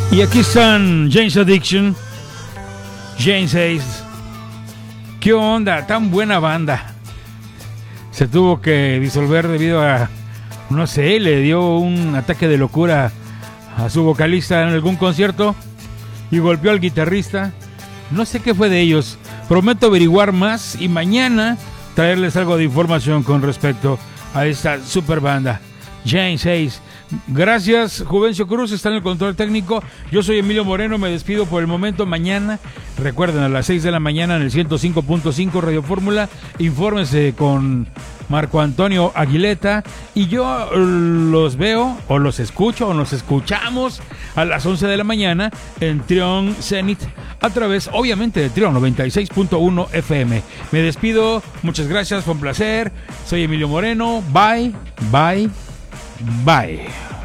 Y aquí están Jane's Addiction, Jane's Ace. ¿Qué onda? Tan buena banda. Se tuvo que disolver debido a, no sé, le dio un ataque de locura a su vocalista en algún concierto y golpeó al guitarrista. No sé qué fue de ellos. Prometo averiguar más y mañana traerles algo de información con respecto a esta super banda, Jane's Ace. Gracias, Juvencio Cruz está en el control técnico. Yo soy Emilio Moreno, me despido por el momento. Mañana, recuerden, a las 6 de la mañana en el 105.5 Radio Fórmula, infórmense con Marco Antonio Aguileta y yo los veo o los escucho o nos escuchamos a las 11 de la mañana en Trión Zenith a través, obviamente, de Trión 96.1 FM. Me despido, muchas gracias, fue un placer. Soy Emilio Moreno, bye, bye, bye.